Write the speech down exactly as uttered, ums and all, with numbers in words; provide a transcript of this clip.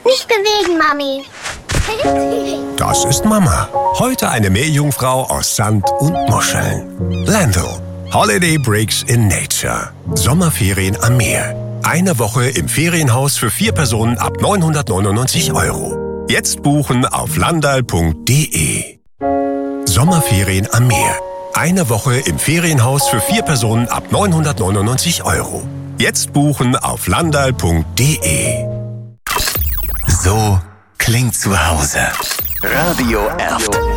Nicht bewegen, Mami. Das ist Mama. Heute eine Meerjungfrau aus Sand und Muscheln. Lando. Holiday Breaks in Nature. Sommerferien am Meer. Eine Woche im Ferienhaus für vier Personen ab neunhundertneunundneunzig Euro. Jetzt buchen auf landal punkt de. Sommerferien am Meer. Eine Woche im Ferienhaus für vier Personen ab neunhundertneunundneunzig Euro. Jetzt buchen auf landal punkt de. So klingt zu Hause. Radio Erft.